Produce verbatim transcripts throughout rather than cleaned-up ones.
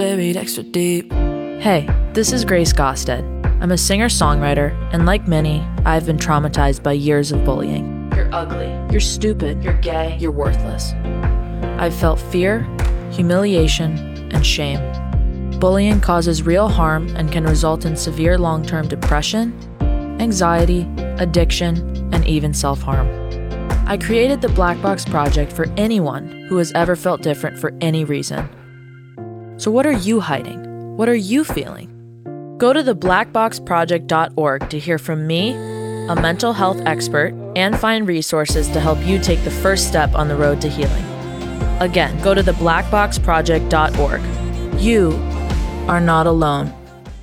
buried extra deep. Hey, this is Grace Gosted. I'm a singer-songwriter, and like many, I've been traumatized by years of bullying. You're ugly. You're stupid. You're gay. You're worthless. I've felt fear, humiliation, and shame. Bullying causes real harm and can result in severe long-term depression, anxiety, addiction, and even self-harm. I created the Black Box Project for anyone who has ever felt different for any reason. So what are you hiding? What are you feeling? Go to the black box project dot org to hear from me, a mental health expert, and find resources to help you take the first step on the road to healing. Again, go to the black box project dot org. You are not alone.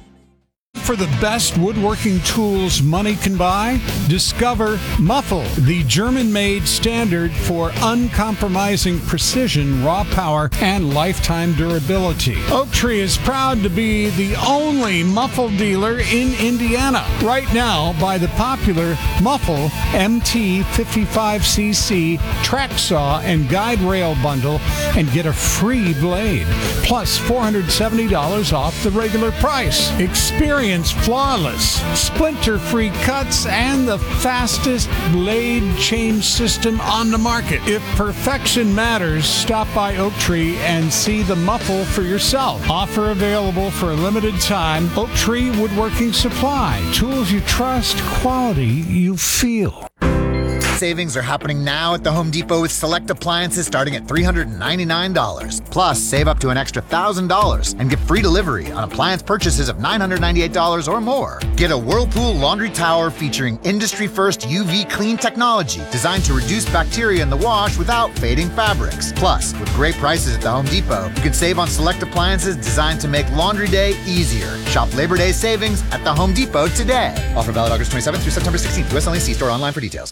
For the best woodworking tools money can buy, discover Muffle, the German-made standard for uncompromising precision, raw power, and lifetime durability. Oaktree is proud to be the only Muffle dealer in Indiana. Right now, buy the popular Muffle M T fifty-five C C track saw and guide rail bundle and get a free blade, plus four hundred seventy dollars off the regular price. Experience flawless, splinter-free cuts and the fastest blade change system on the market. If perfection matters, stop by Oaktree and see the Muffle for yourself. Offer available for a limited time. Oaktree Woodworking Supply. Tools you trust, quality you feel. Savings are happening now at the Home Depot with select appliances starting at three hundred ninety-nine dollars. Plus, save up to an extra one thousand dollars and get free delivery on appliance purchases of nine hundred ninety-eight dollars or more. Get a Whirlpool laundry tower featuring industry-first U V clean technology designed to reduce bacteria in the wash without fading fabrics. Plus, with great prices at the Home Depot, you can save on select appliances designed to make laundry day easier. Shop Labor Day savings at the Home Depot today. Offer valid August twenty-seventh through September sixteenth. U S only. See store online for details.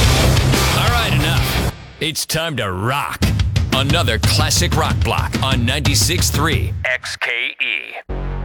All right, enough. It's time to rock. Another classic rock block on ninety-six point three X K E.